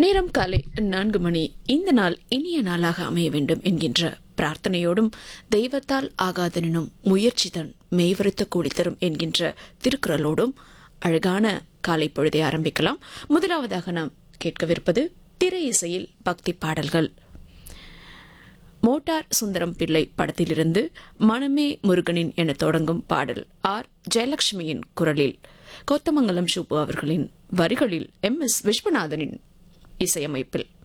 நேரம் காலை 4 மணி. இந்த நாள் இனிய நாளாக அமைய வேண்டும் என்கின்ற பிரார்த்தனையோடும் தெய்வத்தால் ஆகாதெனும் முயற்சிதன் மெய்வருத்த கூடி தரும் என்கின்ற திருக்குறளோடும் அழகான காலை பொழுதை ஆரம்பிக்கலாம். முதலாவதாக நாம் கேட்கவிருப்பது திரை இசையில் பக்தி பாடல்கள். மோட்டார் சுந்தரம் பிள்ளை படத்திலிருந்து மனமே முருகனின் என தொடங்கும் பாடல் ஆர் ஜெயலட்சுமியின் குரலில், கோத்தமங்கலம் சுப்பு அவர்களின் வரிகளில் MS விஸ்வநாதனின் இசையமைப்பில்.